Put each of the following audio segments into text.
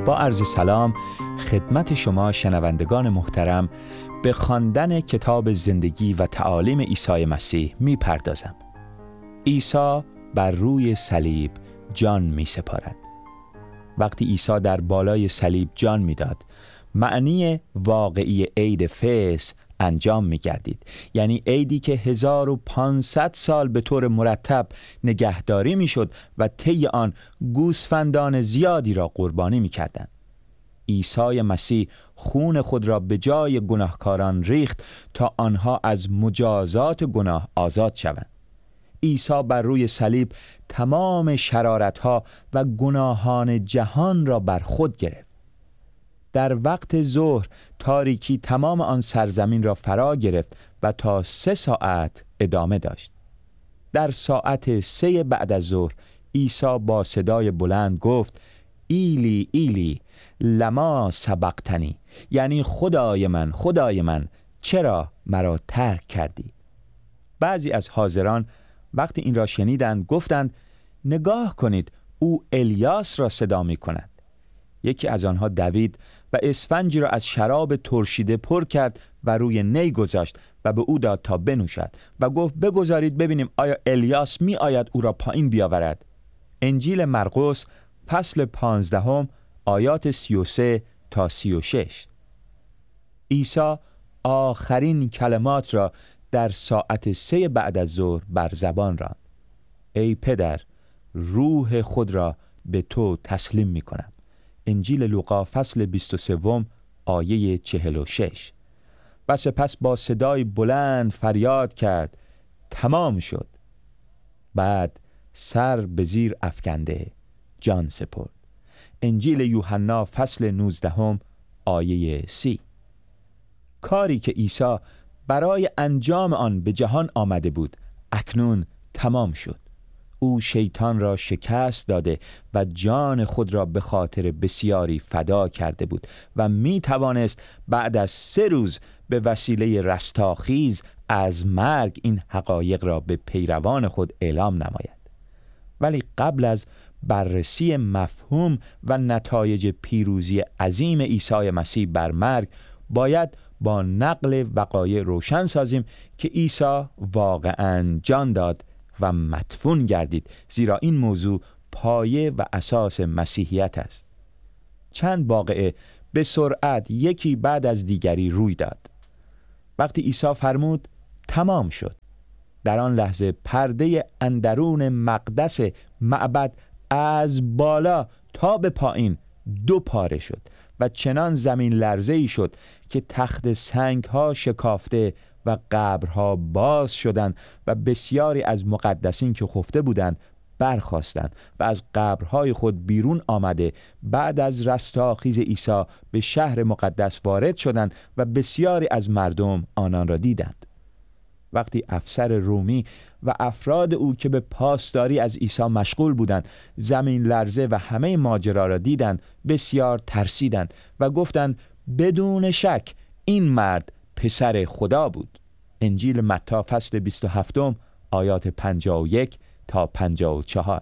با عرض سلام خدمت شما شنوندگان محترم به خواندن کتاب زندگی و تعالیم عیسی مسیح می پردازم. عیسی بر روی صلیب جان می سپارد. وقتی عیسی در بالای صلیب جان می داد، معنی واقعی عید فصح انجام می گردید. یعنی عیدی که 1500 سال به طور مرتب نگهداری می شد و طی آن گوسفندان زیادی را قربانی می کردند. عیسی مسیح خون خود را به جای گناهکاران ریخت تا آنها از مجازات گناه آزاد شوند. عیسی بر روی صلیب تمام شرارتها و گناهان جهان را بر خود گرفت. در وقت ظهر تاریکی تمام آن سرزمین را فرا گرفت و تا 3 ساعت ادامه داشت. در ساعت 3 بعد از ظهر عیسی با صدای بلند گفت: ایلی ایلی لما سبقتنی، یعنی خدای من چرا مرا ترک کردی؟ بعضی از حاضران وقتی این را شنیدند گفتند: نگاه کنید، او الیاس را صدا می کند. یکی از آنها دوید و اسفنجی را از شراب ترشیده پر کرد و روی نی گذاشت و به او داد تا بنوشد و گفت: بگذارید ببینیم آیا الیاس می آید او را پایین بیاورد. انجیل مرقس فصل 15 آیات 33 تا 36. عیسی آخرین کلمات را در ساعت 3 بعد از ظهر بر زبان راند: ای پدر، روح خود را به تو تسلیم می کنم. انجیل لوقا فصل 23 آیه 46. و سپس با صدای بلند فریاد کرد: تمام شد. بعد سر به زیر افکنده جان سپرد. انجیل یوحنا فصل 19 آیه 30. کاری که عیسی برای انجام آن به جهان آمده بود اکنون تمام شد. او شیطان را شکست داده و جان خود را به خاطر بسیاری فدا کرده بود و می توانست بعد از 3 روز به وسیله رستاخیز از مرگ این حقایق را به پیروان خود اعلام نماید. ولی قبل از بررسی مفهوم و نتایج پیروزی عظیم عیسی مسیح بر مرگ باید با نقل وقایع روشن سازیم که عیسی واقعاً جان داد و مدفون گردید، زیرا این موضوع پایه و اساس مسیحیت است. چند واقعه به سرعت یکی بعد از دیگری روی داد. وقتی عیسی فرمود تمام شد، در آن لحظه پرده اندرون مقدس معبد از بالا تا به پایین 2 پاره شد و چنان زمین لرزه‌ای شد که تخت سنگ‌ها شکافته و قبرها باز شدند و بسیاری از مقدسین که خفته بودند برخاستند و از قبرهای خود بیرون آمده بعد از رستاخیز عیسی به شهر مقدس وارد شدند و بسیاری از مردم آنان را دیدند. وقتی افسر رومی و افراد او که به پاسداری از عیسی مشغول بودند زمین لرزه و همه ماجرا را دیدند، بسیار ترسیدند و گفتند: بدون شک این مرد پسر خدا بود. انجیل متی فصل 27 آیات 51 تا 54.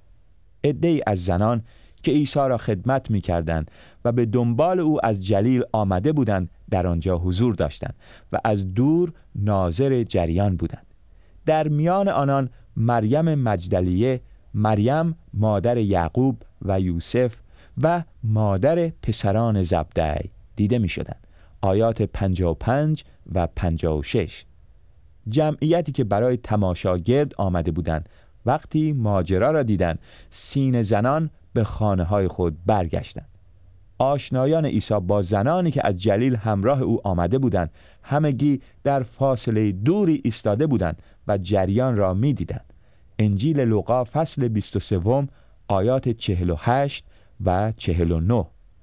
عده‌ای از زنان که عیسی را خدمت می‌کردند و به دنبال او از جلیل آمده بودند در آنجا حضور داشتند و از دور ناظر جریان بودند. در میان آنان مریم مجدلیه، مریم مادر یعقوب و یوسف و مادر پسران زبدی دیده می‌شدند. آیات 55 و 56. جمعیتی که برای تماشا گرد آمده بودند وقتی ماجرا را دیدند سینه زنان به خانه‌های خود برگشتند. آشنایان عیسی با زنانی که از جلیل همراه او آمده بودند همگی در فاصله دوری ایستاده بودند و جریان را می دیدند. انجیل لوقا فصل 23 آیات 48 و 49.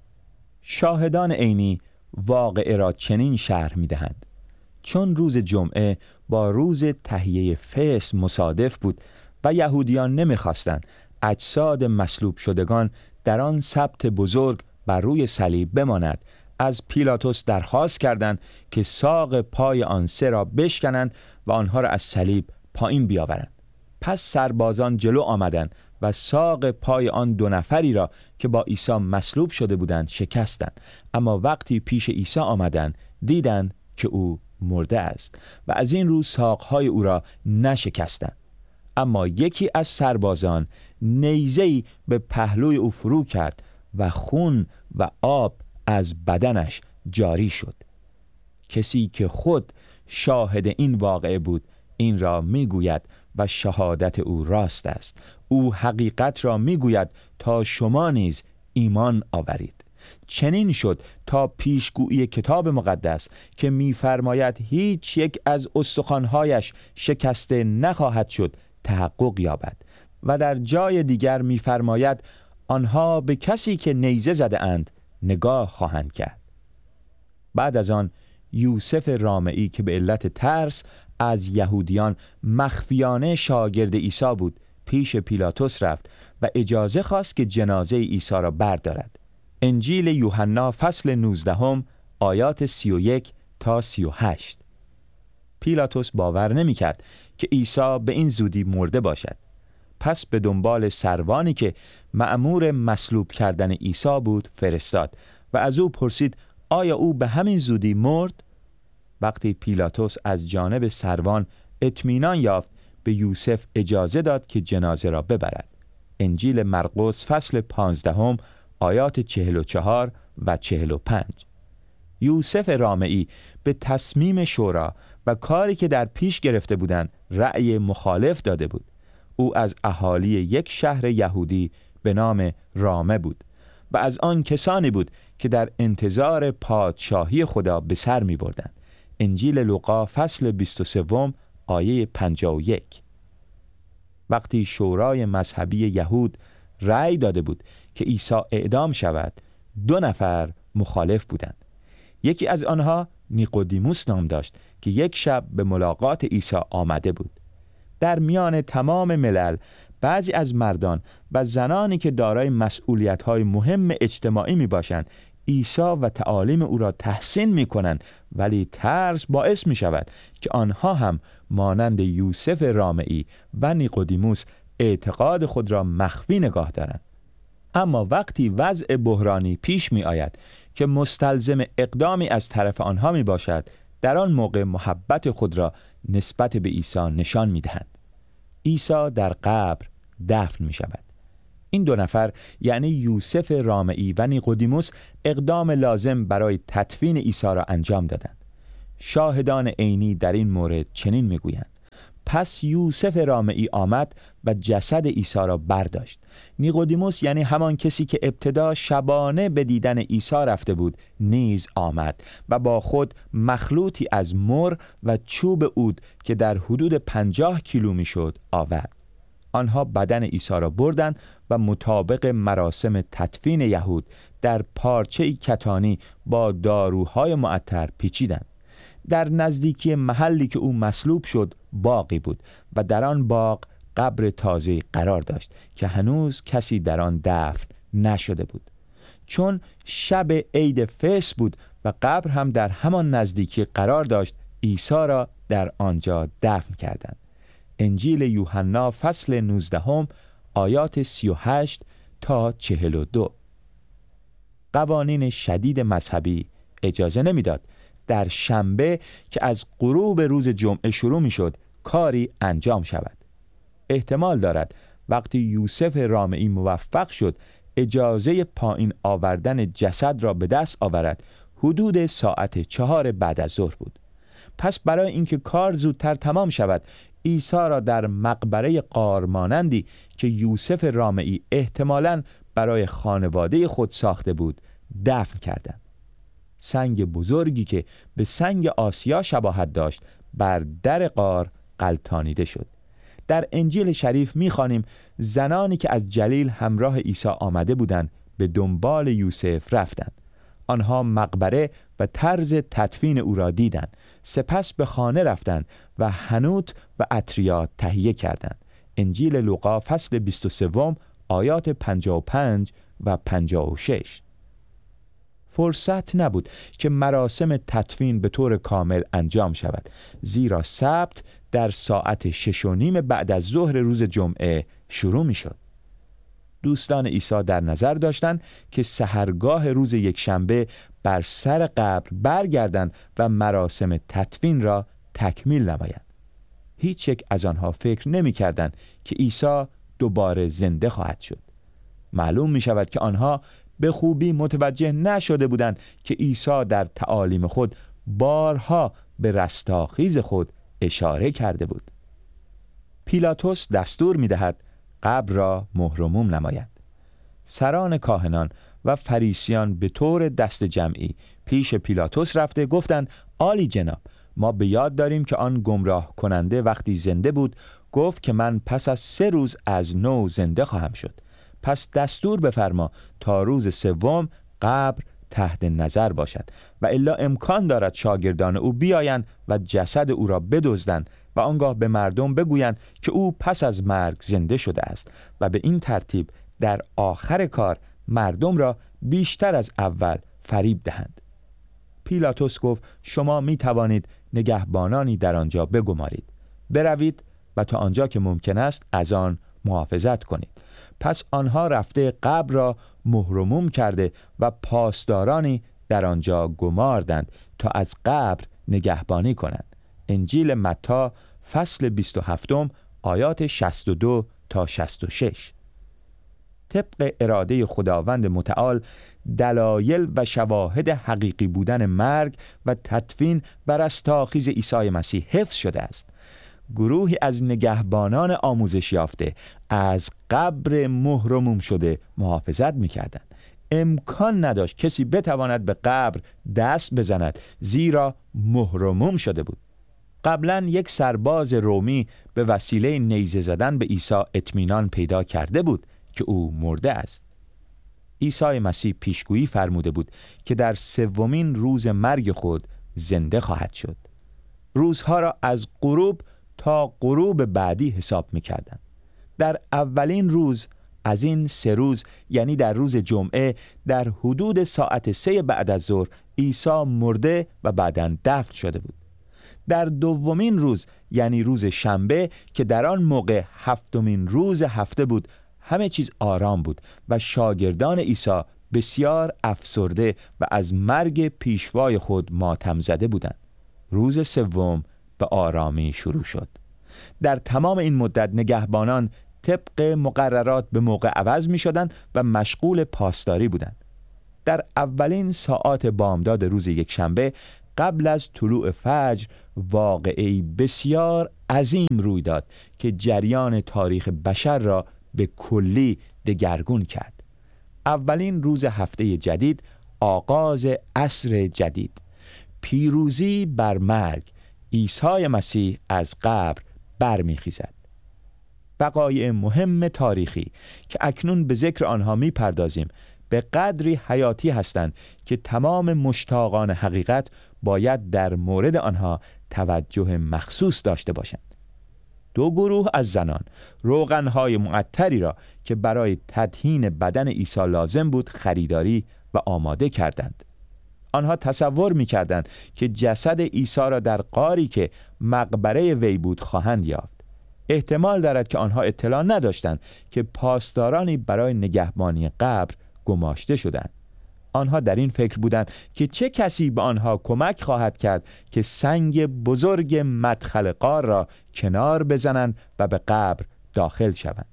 شاهدان عینی واقعه را چنین شرح می دهند: چون روز جمعه با روز تهیه فصح مصادف بود و یهودیان نمی‌خواستند اجساد مصلوب شدگان در آن سبت بزرگ بر روی صلیب بماند، از پیلاطس درخواست کردند که ساق پای آن 3 را بشکنند و آنها را از صلیب پایین بیاورند. پس سربازان جلو آمدند و ساق پای آن 2 نفری را که با عیسی مصلوب شده بودند شکستند. اما وقتی پیش عیسی آمدند دیدند که او مرده است و از این رو ساقهای او را نشکستند. اما یکی از سربازان نیزه‌ای به پهلوی او فرو کرد و خون و آب از بدنش جاری شد. کسی که خود شاهد این واقعه بود این را میگوید و شهادت او راست است. او حقیقت را میگوید تا شما نیز ایمان آورید. چنین شد تا پیشگویی کتاب مقدس که می‌فرماید هیچ یک از استخوان‌هایش شکسته نخواهد شد تحقق یابد و در جای دیگر می‌فرماید آنها به کسی که نیزه زده اند نگاه خواهند کرد. بعد از آن یوسف رامعی که به علت ترس از یهودیان مخفیانه شاگرد عیسی بود پیش پیلاطس رفت و اجازه خواست که جنازه عیسی را بردارد. انجیل یوحنا فصل 19 آیات 31 تا 38. پیلاطس باور نمی‌کرد که عیسی به این زودی مرده باشد. پس به دنبال سروانی که مأمور مصلوب کردن عیسی بود فرستاد و از او پرسید آیا او به همین زودی مرد؟ وقتی پیلاطس از جانب سروان اطمینان یافت به یوسف اجازه داد که جنازه را ببرد. انجیل مرقس فصل 15 آیات 44 و 45. یوسف رامعی به تصمیم شورا و کاری که در پیش گرفته بودند رأی مخالف داده بود. او از اهالی یک شهر یهودی به نام رامه بود و از آن کسانی بود که در انتظار پادشاهی خدا به سر می بردند. انجیل لوقا فصل 23 آیه 51. وقتی شورای مذهبی یهود رأی داده بود که عیسی اعدام شود 2 نفر مخالف بودند. یکی از آنها نیقودیموس نام داشت که یک شب به ملاقات عیسی آمده بود. در میان تمام ملل بعضی از مردان و زنانی که دارای مسئولیت‌های مهم اجتماعی میباشند عیسی و تعالیم او را تحسین میکنند، ولی ترس باعث میشود که آنها هم مانند یوسف رامعی و نیقودیموس اعتقاد خود را مخفی نگاه دارند. اما وقتی وضع بحرانی پیش می آید که مستلزم اقدامی از طرف آنها می باشد، در آن موقع محبت خود را نسبت به عیسی نشان می دهند. عیسی در قبر دفن می شود. این 2 نفر یعنی یوسف رامعی و نیقودیموس اقدام لازم برای تدفین عیسی را انجام دادند. شاهدان عینی در این مورد چنین می گویند: پس یوسف رامعی آمد و جسد عیسی را برداشت. نیقودیموس یعنی همان کسی که ابتدا شبانه به دیدن عیسی رفته بود نیز آمد و با خود مخلوطی از مر و چوب عود که در حدود 50 کیلو میشد آورد. آنها بدن عیسی را بردند و مطابق مراسم تدفین یهود در پارچه‌ای کتانی با داروهای معطر پیچیدند. در نزدیکی محلی که او مصلوب شد باغی بود و در آن باغ قبر تازه قرار داشت که هنوز کسی در آن دفن نشده بود. چون شب عید فصح بود و قبر هم در همان نزدیکی قرار داشت، عیسی را در آنجا دفن کردند. انجیل یوحنا فصل 19 آیات 38 تا 42. قوانین شدید مذهبی اجازه نمیداد در شنبه که از غروب روز جمعه شروع می شد کاری انجام شود. احتمال دارد وقتی یوسف رامعی موفق شد اجازه پایین آوردن جسد را به دست آورد حدود ساعت 4 بعد از ظهر بود. پس برای اینکه کار زودتر تمام شود عیسی را در مقبره غارمانندی که یوسف رامعی احتمالاً برای خانواده خود ساخته بود دفن کردند. سنگ بزرگی که به سنگ آسیا شباهت داشت بر در غار غلتانیده شد. در انجیل شریف می‌خوانیم زنانی که از جلیل همراه عیسی آمده بودند به دنبال یوسف رفتند. آنها مقبره و طرز تدفین او را دیدند. سپس به خانه رفتند و حنوط و عطریات تهیه کردند. انجیل لوقا فصل 23 آیات 55 و 56. فرصت نبود که مراسم تدفین به طور کامل انجام شود، زیرا سبت در ساعت 6:30 بعد از ظهر روز جمعه شروع می شد. دوستان عیسی در نظر داشتند که سحرگاه روز یکشنبه بر سر قبر برگردند و مراسم تدفین را تکمیل نمایند. هیچ یک از آنها فکر نمی کردند که عیسی دوباره زنده خواهد شد. معلوم می شود که آنها به خوبی متوجه نشده بودند که عیسی در تعالیم خود بارها به رستاخیز خود اشاره کرده بود. پیلاطس دستور می دهد قبر را مهر و موم نمایند. سران کاهنان و فریسیان به طور دست جمعی پیش پیلاطس رفته گفتند عالی جناب، ما به یاد داریم که آن گمراه کننده وقتی زنده بود گفت که من پس از 3 روز از نو زنده خواهم شد. پس دستور بفرما تا روز 3 قبر تحت نظر باشد و الا امکان دارد شاگردان او بیایند و جسد او را بدزدند و آنگاه به مردم بگویند که او پس از مرگ زنده شده است و به این ترتیب در آخر کار مردم را بیشتر از اول فریب دهند. پیلاطس گفت شما می توانید نگهبانانی در آنجا بگمارید. بروید و تا آنجا که ممکن است از آن محافظت کنید. پس آنها رفته قبر را مهر و موم کرده و پاسدارانی در آنجا گماردند تا از قبر نگهبانی کنند. انجیل متی فصل 27 آیات 62 تا 66. طبق اراده خداوند متعال دلایل و شواهد حقیقی بودن مرگ و تدفین و رستاخیز عیسی مسیح حفظ شده است. گروهی از نگهبانان آموزش یافته از قبر مهر و موم شده محافظت می‌کردند. امکان نداشت کسی بتواند به قبر دست بزند زیرا مهر و موم شده بود. قبلا یک سرباز رومی به وسیله نیزه زدن به عیسی اطمینان پیدا کرده بود که او مرده است. عیسی مسیح پیشگویی فرموده بود که در 3 روز مرگ خود زنده خواهد شد. روزها را از غروب تا غروب بعدی حساب می‌کردند. در اولین روز از این 3 روز یعنی در روز جمعه در حدود ساعت 3 بعد از ظهر عیسی مرده و بعداً دفن شده بود. در 2 روز یعنی روز شنبه که در آن موقع 7 روز هفته بود همه چیز آرام بود و شاگردان عیسی بسیار افسرده و از مرگ پیشوای خود ماتم زده بودند. روز 3 به آرامی شروع شد. در تمام این مدت نگهبانان طبق مقررات به موقع عوض می شدند و مشغول پاسداری بودند. در اولین ساعات بامداد روز یکشنبه قبل از طلوع فجر واقعه‌ای بسیار عظیم روی داد که جریان تاریخ بشر را به کلی دگرگون کرد. اولین روز هفته جدید، آغاز عصر جدید، پیروزی بر مرگ، عیسی مسیح از قبر برمیخیزد. وقایع مهم تاریخی که اکنون به ذکر آنها میپردازیم به قدری حیاتی هستند که تمام مشتاقان حقیقت باید در مورد آنها توجه مخصوص داشته باشند. 2 گروه از زنان روغن‌های معطری را که برای تدهین بدن عیسی لازم بود خریداری و آماده کردند. آنها تصور می‌کردند که جسد عیسی را در غاری که مقبره وی بود خواهند یافت. احتمال دارد که آنها اطلاع نداشتند که پاسدارانی برای نگهبانی قبر گماشته شدند. آنها در این فکر بودند که چه کسی به آنها کمک خواهد کرد که سنگ بزرگ مدخل غار را کنار بزنند و به قبر داخل شوند.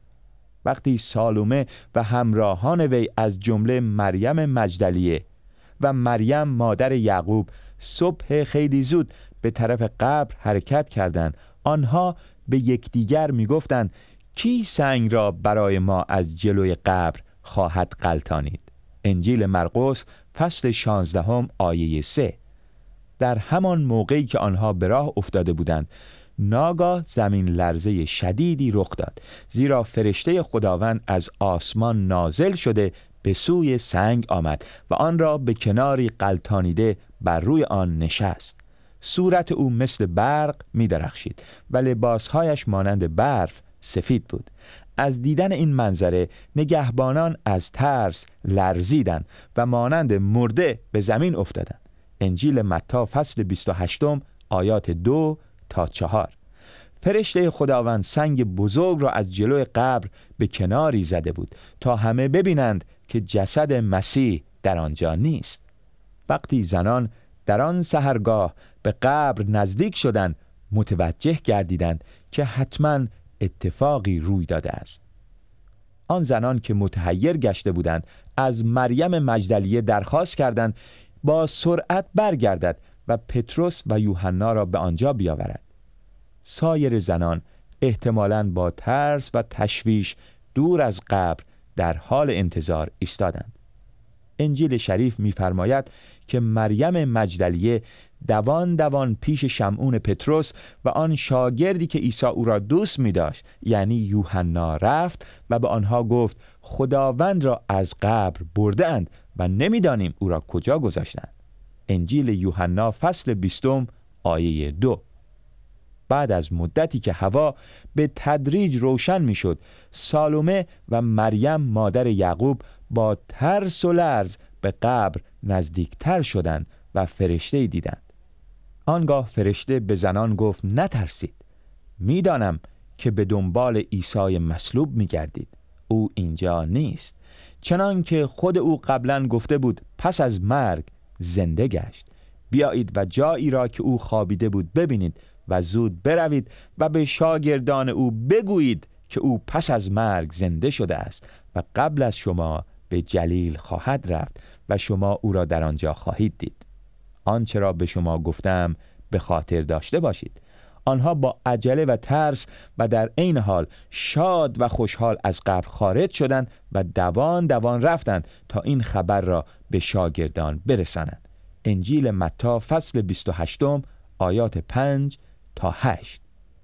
وقتی سالومه و همراهان وی از جمله مریم مجدلیه و مریم مادر یعقوب صبح خیلی زود به طرف قبر حرکت کردند، آنها به یکدیگر میگفتند کی سنگ را برای ما از جلوی قبر خواهد غلطانید؟ انجیل مرقس فصل 16 آیه 3. در همان موقعی که آنها به راه افتاده بودند ناگاه زمین لرزه شدیدی رخ داد، زیرا فرشته خداوند از آسمان نازل شده به سوی سنگ آمد و آن را به کناری غلطانیده بر روی آن نشست. صورت او مثل برق می درخشید و لباسهایش مانند برف سفید بود. از دیدن این منظره نگهبانان از ترس لرزیدند و مانند مرده به زمین افتادند. انجیل متی فصل 28 آیات 2 تا 4. فرشته خداوند سنگ بزرگ را از جلوی قبر به کناری زده بود تا همه ببینند که جسد مسیح در آنجا نیست. وقتی زنان در آن سحرگاه به قبر نزدیک شدند، متوجه گردیدند که حتما اتفاقی روی داده است. آن زنان که متحیر گشته بودند از مریم مجدلیه درخواست کردند با سرعت برگردد و پتروس و یوحنا را به آنجا بیاورد. سایر زنان احتمالاً با ترس و تشویش دور از قبر در حال انتظار ایستادند. انجیل شریف می‌فرماید که مریم مجدلیه دوان پیش شمعون پتروس و آن شاگردی که عیسی او را دوست می‌داشت یعنی یوحنا رفت و به آنها گفت خداوند را از قبر برده‌اند و نمی‌دانیم او را کجا گذاشتند. انجیل یوحنا فصل 20 آیه 2. بعد از مدتی که هوا به تدریج روشن می‌شد، سالومه و مریم مادر یعقوب با ترس و لرز به قبر نزدیکتر شدند و فرشته دیدند. آنگاه فرشته به زنان گفت نترسید، میدانم که به دنبال عیسی مصلوب میگردید. او اینجا نیست، چنان که خود او قبلا گفته بود پس از مرگ زنده گشت. بیایید و جایی را که او خوابیده بود ببینید و زود بروید و به شاگردان او بگویید که او پس از مرگ زنده شده است و قبل از شما به جلیل خواهد رفت و شما او را در آنجا خواهید دید. آنچه را به شما گفتم به خاطر داشته باشید. آنها با عجله و ترس و در عین حال شاد و خوشحال از قبر خارج شدند و دوان رفتند تا این خبر را به شاگردان برسانند. انجیل متی فصل 28 آیات 5 تا 8.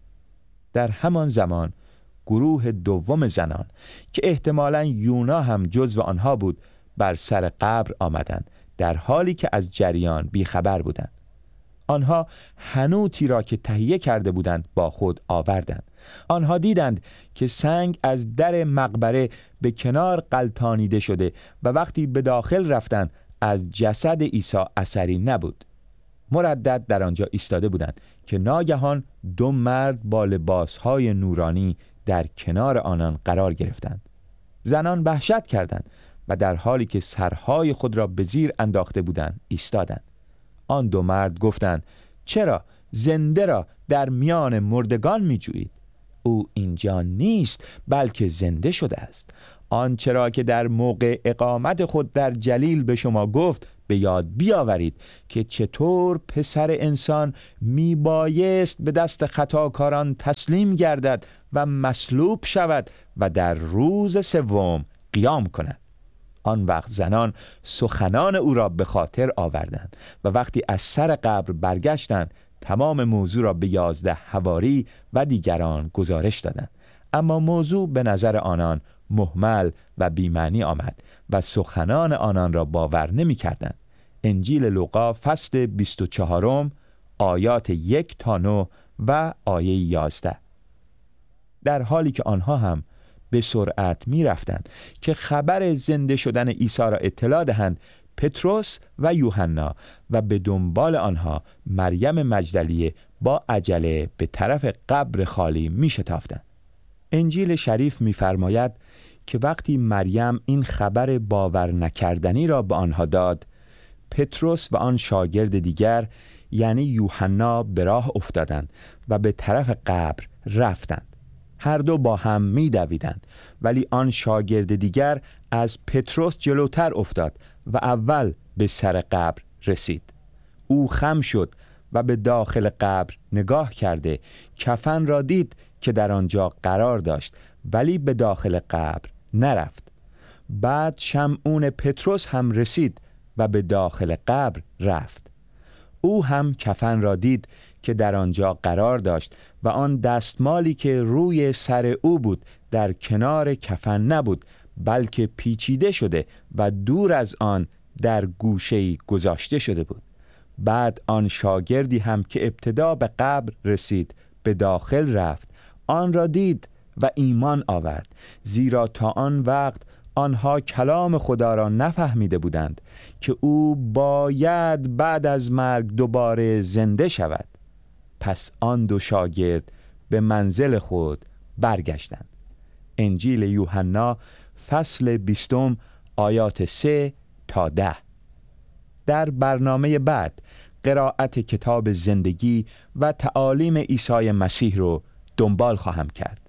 در همان زمان گروه دوم زنان که احتمالاً یونا هم جزو آنها بود بر سر قبر آمدند، در حالی که از جریان بیخبر بودند. آنها حنوطی را که تهیه کرده بودند با خود آوردند. آنها دیدند که سنگ از در مقبره به کنار غلتانیده شده و وقتی به داخل رفتند از جسد عیسی اثری نبود. مردد در آنجا ایستاده بودند که ناگهان دو مرد با لباسهای نورانی در کنار آنان قرار گرفتند. زنان وحشت کردند و در حالی که سرهای خود را به زیر انداخته بودند ایستادند. آن دو مرد گفتند چرا زنده را در میان مردگان می جویید؟ او اینجا نیست بلکه زنده شده است. آنچه را که در موقع اقامت خود در جلیل به شما گفت به یاد بیاورید که چطور پسر انسان می بایست به دست خطاکاران تسلیم گردد و مصلوب شود و در روز سوم قیام کند. آن وقت زنان سخنان او را به خاطر آوردند و وقتی از سر قبر برگشتند تمام موضوع را به 11 حواری و دیگران گزارش دادند. اما موضوع به نظر آنان مهمل و بی‌معنی آمد و سخنان آنان را باور نمی کردند. انجیل لوقا فصل 24 آیات 1 تا 9 و آیه 11. در حالی که آنها هم به سرعت می رفتند که خبر زنده شدن عیسی را اطلاع دهند، پتروس و یوحنا و به دنبال آنها مریم مجدلیه با عجله به طرف قبر خالی می شتافتند. انجیل شریف می فرماید که وقتی مریم این خبر باور نکردنی را به آنها داد، پتروس و آن شاگرد دیگر یعنی یوحنا به راه افتادند و به طرف قبر رفتند. هر دو با هم می دویدند، ولی آن شاگرد دیگر از پتروس جلوتر افتاد و اول به سر قبر رسید. او خم شد و به داخل قبر نگاه کرده کفن را دید که در آنجا قرار داشت، ولی به داخل قبر نرفت. بعد شمعون پتروس هم رسید و به داخل قبر رفت. او هم کفن را دید که در آنجا قرار داشت و آن دستمالی که روی سر او بود در کنار کفن نبود، بلکه پیچیده شده و دور از آن در گوشه‌ای گذاشته شده بود. بعد آن شاگردی هم که ابتدا به قبر رسید به داخل رفت، آن را دید و ایمان آورد، زیرا تا آن وقت آنها کلام خدا را نفهمیده بودند که او باید بعد از مرگ دوباره زنده شود. پس آن دو شاگرد به منزل خود برگشتند. انجیل یوحنا فصل 20 آیات 3 تا 10. در برنامه بعد قرائت کتاب زندگی و تعالیم عیسی مسیح رو دنبال خواهم کرد.